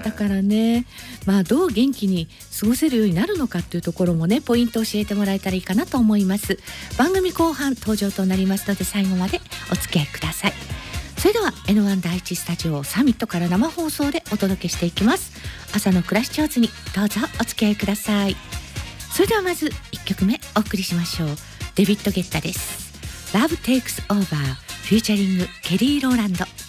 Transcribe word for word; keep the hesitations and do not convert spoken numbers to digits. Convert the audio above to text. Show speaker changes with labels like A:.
A: だからね、まあどう元気に過ごせるようになるのかっていうところもね、ポイントを教えてもらえたらいいかなと思います。番組後半登場となりますので、最後までお付き合いください。それでは エヌワン 第一スタジオサミットから生放送でお届けしていきます。朝の暮らし上手にどうぞお付き合いください。それではまずいっきょくめお送りしましょう。デビッド・ゲッタです。 Love Takes Over フューチャリングケリー・ローランド。